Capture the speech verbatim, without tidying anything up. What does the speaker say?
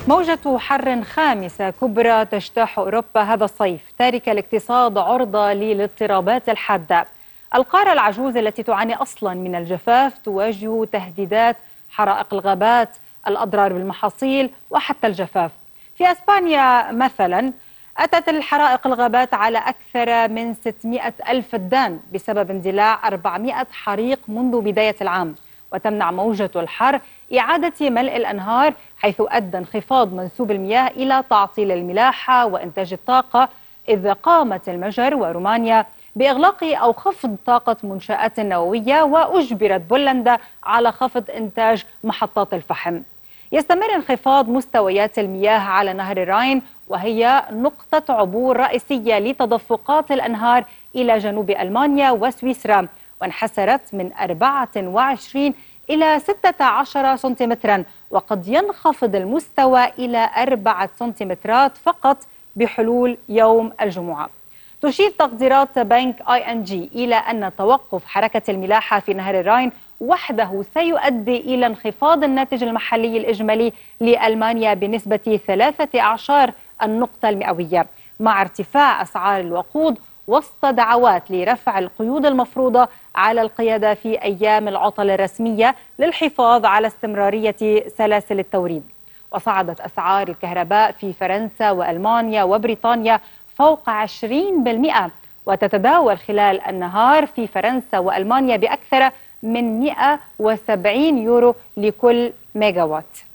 موجة حر خامسة كبرى تجتاح أوروبا هذا الصيف، تاركة الاقتصاد عرضة للاضطرابات الحادة. القارة العجوز التي تعاني أصلا من الجفاف تواجه تهديدات حرائق الغابات، الأضرار بالمحاصيل وحتى الجفاف. في أسبانيا مثلا أتت الحرائق الغابات على أكثر من ستمائة ألف فدان بسبب اندلاع أربعمائة حريق منذ بداية العام، وتمنع موجة الحر إعادة ملء الأنهار، حيث أدى انخفاض منسوب المياه إلى تعطيل الملاحة وإنتاج الطاقة، إذ قامت المجر ورومانيا بإغلاق أو خفض طاقة منشآت نووية، وأجبرت بولندا على خفض إنتاج محطات الفحم. يستمر انخفاض مستويات المياه على نهر الراين، وهي نقطة عبور رئيسية لتدفقات الأنهار إلى جنوب ألمانيا وسويسرا، وانحسرت من أربعة وعشرين إلى ستة عشر سنتيمترا، وقد ينخفض المستوى إلى أربعة سنتيمترات فقط بحلول يوم الجمعة. تشير تقديرات بنك آي إن جي إلى أن توقف حركة الملاحة في نهر الراين وحده سيؤدي إلى انخفاض الناتج المحلي الإجمالي لألمانيا بنسبة ثلاثة عشر النقطة المئوية، مع ارتفاع أسعار الوقود وسط دعوات لرفع القيود المفروضة على القيادة في أيام العطل الرسمية للحفاظ على استمرارية سلاسل التوريد. وصعدت أسعار الكهرباء في فرنسا وألمانيا وبريطانيا فوق عشرين بالمئة، وتتداول خلال النهار في فرنسا وألمانيا بأكثر من مئة وسبعين يورو لكل ميجاوات.